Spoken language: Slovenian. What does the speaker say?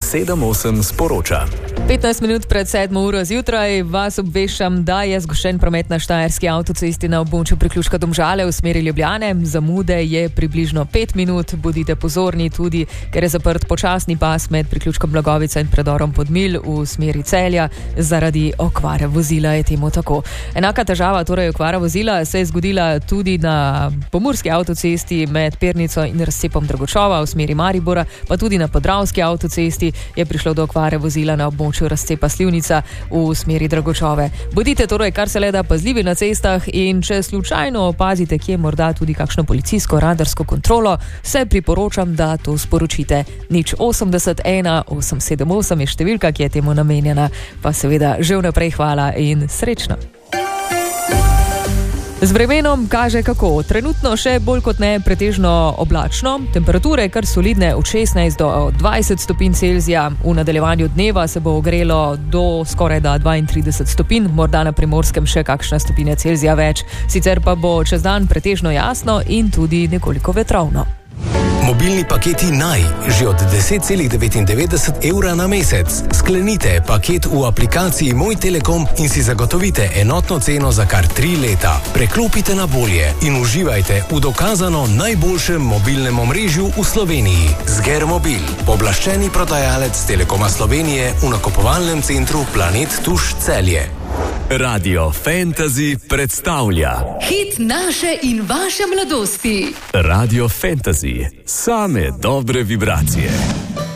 7/8 sporoča. 15 minut pred 7 uro zjutraj vas obveščam, da je zgoščen promet na Štajerski avtocesti na območju priključka Domžale v smeri Ljubljane. Zamude je približno 5 minut. Bodite pozorni tudi, ker je zaprt počasni pas med priključkom Blagovica in predorom Podmilj v smeri Celja zaradi okvare vozila, je temu tako. Enaka težava, torej okvara vozila, se je zgodila tudi na pomurski avtocesti med Pernico in razcepom Dragočova v smeri Maribora, pa tudi na podravski avtocesti je prišlo do okvare vozila na območju razcepa Slivnica v smeri Dragočove. Bodite torej kar se le da pazljivi na cestah in če slučajno opazite kje morda tudi kakšno policijsko radarsko kontrolo, se priporočam, da to sporočite. 080 1878 je številka, ki je temu namenjena. Pa seveda že vnaprej hvala in srečno. Z vremenom kaže kako. Trenutno še bolj kot ne pretežno oblačno, temperature kar solidne od 16 do 20 stopinj Celzija. V nadaljevanju dneva se bo ogrelo do skoraj da 32 stopinj, morda na Primorskem še kakšna stopinja Celzija več. Sicer pa bo čez dan pretežno jasno in tudi nekoliko vetrovno. Mobilni paketi Naj, že od 10,99 evra na mesec. Sklenite paket v aplikaciji Moj Telekom in si zagotovite enotno ceno za kar 3 leta. Preklopite na bolje in uživajte v dokazano najboljšem mobilnem omrežju v Sloveniji. Zgermobil, pooblaščeni prodajalec Telekoma Slovenije v nakupovalnem centru Planet Tuš Celje. Radio Fantasy predstavlja hit naše in vaše mladosti. Radio Fantasy, same dobre vibracije.